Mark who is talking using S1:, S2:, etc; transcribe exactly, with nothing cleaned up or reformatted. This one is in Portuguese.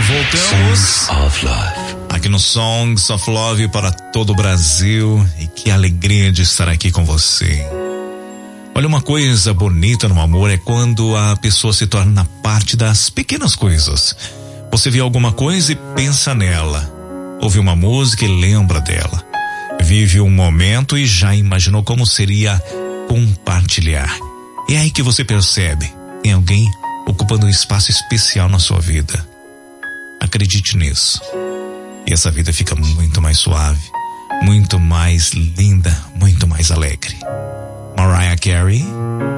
S1: Voltamos
S2: Songs of Love.
S1: aqui no Songs of Love para todo o Brasil, e que alegria de estar aqui com você. Olha, uma coisa bonita no amor é quando a pessoa se torna parte das pequenas coisas. Você vê alguma coisa e pensa nela, ouve uma música e lembra dela, vive um momento e já imaginou como seria compartilhar. É aí que você percebe, tem alguém ocupando um espaço especial na sua vida. Acredite nisso. E essa vida fica muito mais suave, muito mais linda, muito mais alegre. Mariah Carey,